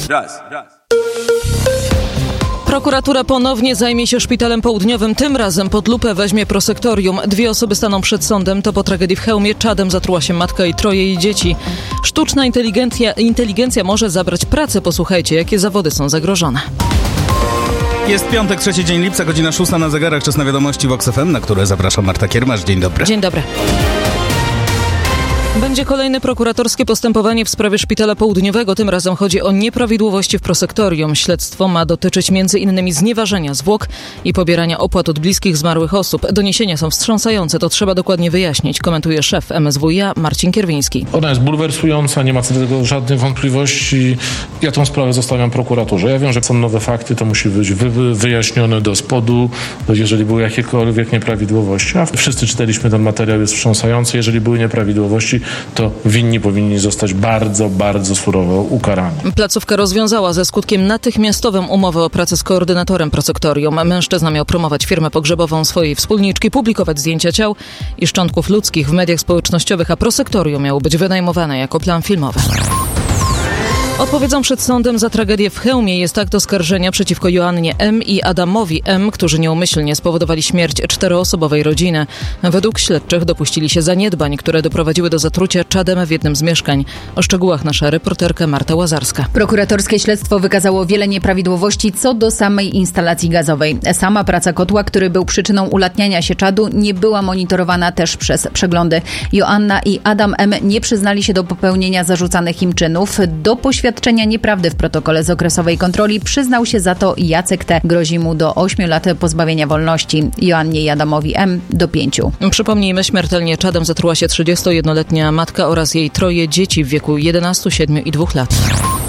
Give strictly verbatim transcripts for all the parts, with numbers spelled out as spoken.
Raz, raz. Prokuratura ponownie zajmie się szpitalem południowym. Tym razem pod lupę weźmie prosektorium. Dwie osoby staną przed sądem. To po tragedii w Chełmie. Czadem zatruła się matka i troje jej dzieci. Sztuczna inteligencja, inteligencja może zabrać pracę. Posłuchajcie, jakie zawody są zagrożone. Jest piątek, trzeci dzień lipca, godzina szósta na zegarach. Czas na wiadomości Vox F M, na które zapraszam Marta Kiermasz. Dzień dobry. Dzień dobry. Będzie kolejne prokuratorskie postępowanie w sprawie szpitala południowego. Tym razem chodzi o nieprawidłowości w prosektorium. Śledztwo ma dotyczyć między innymi znieważenia zwłok i pobierania opłat od bliskich zmarłych osób. Doniesienia są wstrząsające, to trzeba dokładnie wyjaśnić, komentuje szef M S W i A Marcin Kierwiński. Ona jest bulwersująca, nie ma co do tego żadnych wątpliwości. Ja tą sprawę zostawiam prokuraturze. Ja wiem, że są nowe fakty, to musi być wy, wy, wyjaśnione do spodu, jeżeli były jakiekolwiek nieprawidłowości. A wszyscy czytaliśmy ten materiał, jest wstrząsający. Jeżeli były nieprawidłowości, to winni powinni zostać bardzo, bardzo surowo ukarani. Placówka rozwiązała ze skutkiem natychmiastowym umowę o pracę z koordynatorem prosektorium. Mężczyzna miał promować firmę pogrzebową swojej wspólniczki, publikować zdjęcia ciał i szczątków ludzkich w mediach społecznościowych, a prosektorium miało być wynajmowane jako plan filmowy. Odpowiedzą przed sądem za tragedię w Chełmie jest akt oskarżenia przeciwko Joannie M. i Adamowi M., którzy nieumyślnie spowodowali śmierć czteroosobowej rodziny. Według śledczych dopuścili się zaniedbań, które doprowadziły do zatrucia czadem w jednym z mieszkań. O szczegółach nasza reporterka Marta Łazarska. Prokuratorskie śledztwo wykazało wiele nieprawidłowości co do samej instalacji gazowej. Sama praca kotła, który był przyczyną ulatniania się czadu, nie była monitorowana też przez przeglądy. Joanna i Adam M. nie przyznali się do popełnienia zarzucanych im czynów. Do poświadczenia Świadczenia nieprawdy w protokole z okresowej kontroli przyznał się za to Jacek T. Grozi mu do ośmiu lat pozbawienia wolności. Joannie i Adamowi M. do pięciu. Przypomnijmy, śmiertelnie czadem zatruła się trzydziestojednoletnia matka oraz jej troje dzieci w wieku jedenastu, siedmiu i dwóch lat.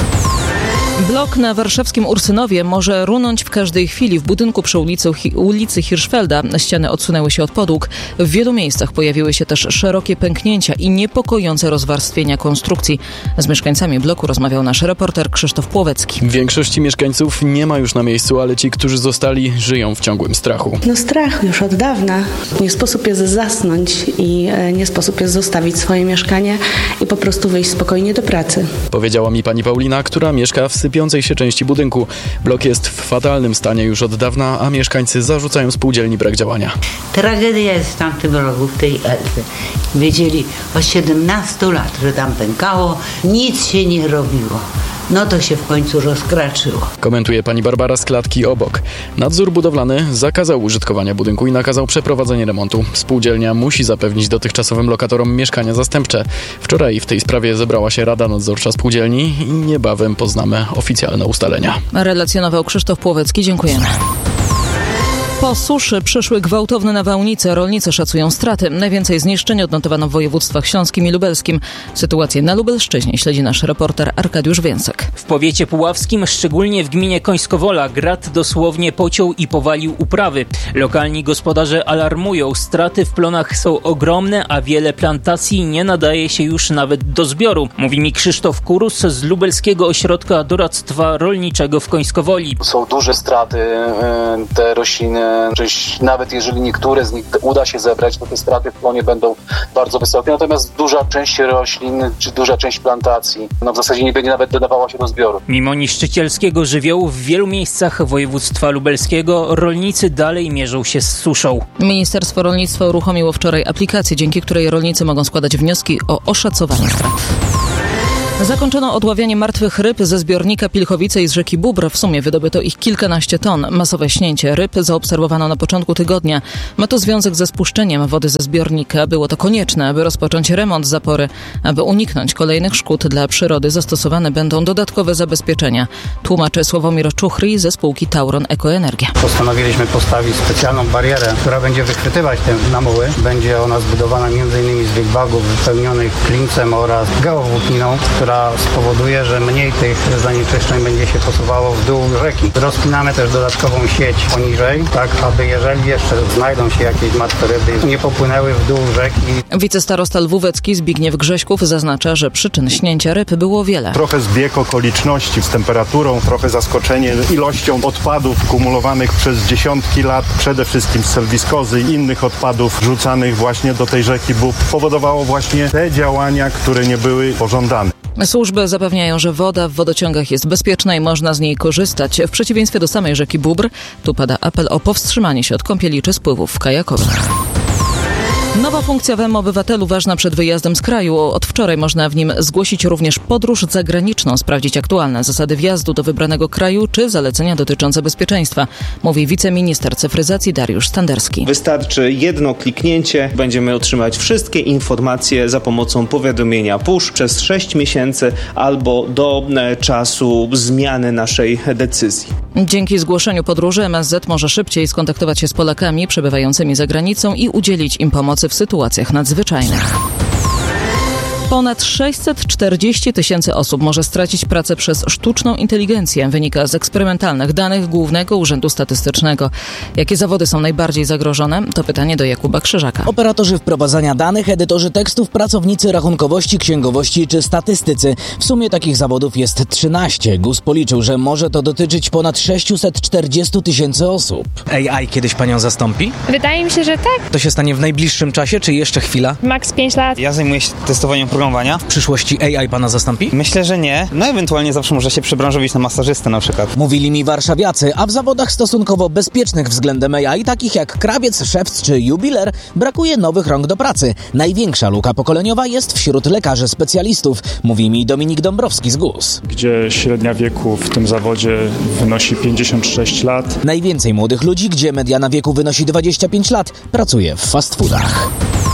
Blok na warszawskim Ursynowie może runąć w każdej chwili. W budynku przy ulicy, ulicy Hirschfelda ściany odsunęły się od podłóg. W wielu miejscach pojawiły się też szerokie pęknięcia i niepokojące rozwarstwienia konstrukcji. Z mieszkańcami bloku rozmawiał nasz reporter Krzysztof Płowecki. Większości mieszkańców nie ma już na miejscu, ale ci, którzy zostali, żyją w ciągłym strachu. No strach już od dawna. Nie sposób jest zasnąć i nie sposób jest zostawić swoje mieszkanie i po prostu wyjść spokojnie do pracy. Powiedziała mi pani Paulina, która mieszka w sypiącej się części budynku. Blok jest w fatalnym stanie już od dawna, a mieszkańcy zarzucają spółdzielni brak działania. Tragedia jest w tamtym rogu, w tej Elfie. Wiedzieli od siedemnastu lat, że tam pękało, nic się nie robiło. No to się w końcu rozkraczyło. Komentuje pani Barbara z klatki obok. Nadzór budowlany zakazał użytkowania budynku i nakazał przeprowadzenie remontu. Spółdzielnia musi zapewnić dotychczasowym lokatorom mieszkania zastępcze. Wczoraj w tej sprawie zebrała się Rada Nadzorcza Spółdzielni i niebawem poznamy oficjalne ustalenia. Relacjonował Krzysztof Płowecki. Dziękujemy. Po suszy przyszły gwałtowne nawałnice. Rolnicy szacują straty. Najwięcej zniszczeń odnotowano w województwach śląskim i lubelskim. Sytuację na Lubelszczyźnie śledzi nasz reporter Arkadiusz Więcek. W powiecie puławskim, szczególnie w gminie Końskowola, grat dosłownie pociął i powalił uprawy. Lokalni gospodarze alarmują. Straty w plonach są ogromne, a wiele plantacji nie nadaje się już nawet do zbioru. Mówi mi Krzysztof Kurus z Lubelskiego Ośrodka Doradztwa Rolniczego w Końskowoli. Są duże straty, te rośliny. Czyś nawet jeżeli niektóre z nich uda się zebrać, to te straty w plonie będą bardzo wysokie. Natomiast duża część roślin, czy duża część plantacji, no w zasadzie nie będzie nawet dodawała się do zbioru. Mimo niszczycielskiego żywiołu w wielu miejscach województwa lubelskiego rolnicy dalej mierzą się z suszą. Ministerstwo Rolnictwa uruchomiło wczoraj aplikację, dzięki której rolnicy mogą składać wnioski o oszacowanie strat. Zakończono odławianie martwych ryb ze zbiornika Pilchowice i z rzeki Bóbr. W sumie wydobyto ich kilkanaście ton. Masowe śnięcie ryb zaobserwowano na początku tygodnia. Ma to związek ze spuszczeniem wody ze zbiornika. Było to konieczne, aby rozpocząć remont zapory. Aby uniknąć kolejnych szkód dla przyrody, zastosowane będą dodatkowe zabezpieczenia. Tłumaczy Sławomir Czuchry ze spółki Tauron Ekoenergia. Postanowiliśmy postawić specjalną barierę, która będzie wychwytywać te namuły. Będzie ona zbudowana m.in. z wigwagów wypełnionych klincem oraz geowłókniną, która spowoduje, że mniej tych zanieczyszczeń będzie się posuwało w dół rzeki. Rozpinamy też dodatkową sieć poniżej, tak aby jeżeli jeszcze znajdą się jakieś martwe ryby, nie popłynęły w dół rzeki. Wicestarosta lwówecki Zbigniew Grześków zaznacza, że przyczyn śnięcia ryb było wiele. Trochę zbieg okoliczności z temperaturą, trochę zaskoczenie ilością odpadów kumulowanych przez dziesiątki lat, przede wszystkim z selwiskozy i innych odpadów rzucanych właśnie do tej rzeki Bóbr, powodowało właśnie te działania, które nie były pożądane. Służby zapewniają, że woda w wodociągach jest bezpieczna i można z niej korzystać. W przeciwieństwie do samej rzeki Bóbr, tu pada apel o powstrzymanie się od kąpieli czy spływów kajakowych. Nowa funkcja w M-Obywatelu ważna przed wyjazdem z kraju. Od wczoraj można w nim zgłosić również podróż zagraniczną, sprawdzić aktualne zasady wjazdu do wybranego kraju czy zalecenia dotyczące bezpieczeństwa, mówi wiceminister cyfryzacji Dariusz Standerski. Wystarczy jedno kliknięcie, będziemy otrzymać wszystkie informacje za pomocą powiadomienia push przez sześć miesięcy albo do czasu zmiany naszej decyzji. Dzięki zgłoszeniu podróży M S Z może szybciej skontaktować się z Polakami przebywającymi za granicą i udzielić im pomocy w sytuacjach nadzwyczajnych. Ponad sześćset czterdzieści tysięcy osób może stracić pracę przez sztuczną inteligencję, wynika z eksperymentalnych danych Głównego Urzędu Statystycznego. Jakie zawody są najbardziej zagrożone? To pytanie do Jakuba Krzyżaka. Operatorzy wprowadzania danych, edytorzy tekstów, pracownicy rachunkowości, księgowości czy statystycy. W sumie takich zawodów jest trzynaście. GUS policzył, że może to dotyczyć ponad sześćset czterdzieści tysięcy osób. A I kiedyś panią zastąpi? Wydaje mi się, że tak. To się stanie w najbliższym czasie, czy jeszcze chwila? Max pięć lat. Ja zajmuję się testowaniem programowania. W przyszłości A I pana zastąpi? Myślę, że nie. No ewentualnie zawsze może się przebranżowić na masażystę na przykład. Mówili mi warszawiacy, a w zawodach stosunkowo bezpiecznych względem A I, takich jak krawiec, szewc czy jubiler, brakuje nowych rąk do pracy. Największa luka pokoleniowa jest wśród lekarzy specjalistów, mówi mi Dominik Dąbrowski z GUS. Gdzie średnia wieku w tym zawodzie wynosi pięćdziesiąt sześć lat. Najwięcej młodych ludzi, gdzie mediana wieku wynosi dwadzieścia pięć lat, pracuje w fast foodach.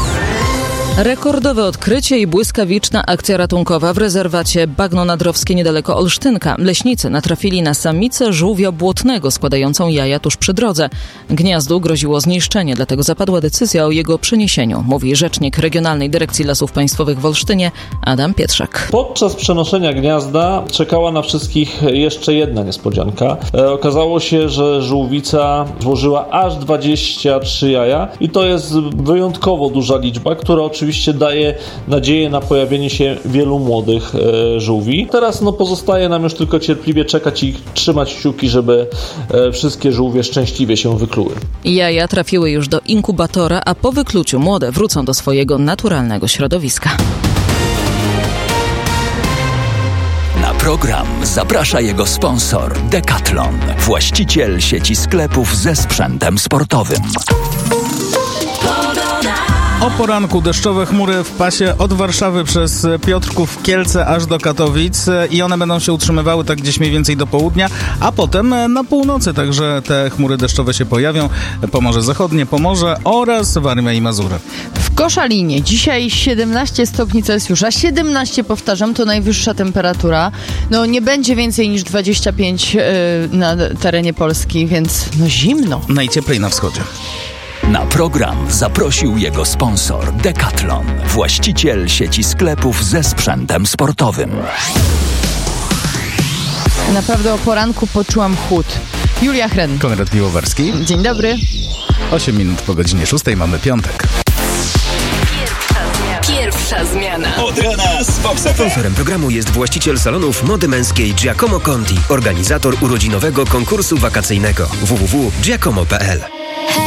Rekordowe odkrycie i błyskawiczna akcja ratunkowa w rezerwacie Bagno Nadrowskie niedaleko Olsztynka. Leśnicy natrafili na samicę żółwia błotnego składającą jaja tuż przy drodze. Gniazdu groziło zniszczenie, dlatego zapadła decyzja o jego przeniesieniu, mówi rzecznik Regionalnej Dyrekcji Lasów Państwowych w Olsztynie Adam Pietrzak. Podczas przenoszenia gniazda czekała na wszystkich jeszcze jedna niespodzianka. E, okazało się, że żółwica złożyła aż dwadzieścia trzy jaja i to jest wyjątkowo duża liczba, która oczywiście Oczywiście daje nadzieję na pojawienie się wielu młodych e, żółwi. Teraz no, pozostaje nam już tylko cierpliwie czekać i trzymać kciuki, żeby e, wszystkie żółwie szczęśliwie się wykluły. Jaja trafiły już do inkubatora, a po wykluciu młode wrócą do swojego naturalnego środowiska. Na program zaprasza jego sponsor Decathlon, właściciel sieci sklepów ze sprzętem sportowym. O poranku deszczowe chmury w pasie od Warszawy przez Piotrków, Kielce aż do Katowic i one będą się utrzymywały tak gdzieś mniej więcej do południa, a potem na północy także te chmury deszczowe się pojawią. Pomorze Zachodnie, Pomorze oraz Warmia i Mazury. W Koszalinie dzisiaj siedemnaście stopni Celsjusza, siedemnaście powtarzam, to najwyższa temperatura. No nie będzie więcej niż dwadzieścia pięć yy, na terenie Polski, więc no zimno. Najcieplej na wschodzie. Na program zaprosił jego sponsor Decathlon, właściciel sieci sklepów ze sprzętem sportowym. Naprawdę o poranku poczułam chłód. Julia Chren. Konrad Piłowarski. Dzień dobry. osiem minut po godzinie szóstej mamy piątek. Pierwsza zmiana. Od rana z Fox F M. Sponsorem programu jest właściciel salonów mody męskiej Giacomo Conti, organizator urodzinowego konkursu wakacyjnego w w w kropka giacomo kropka p l.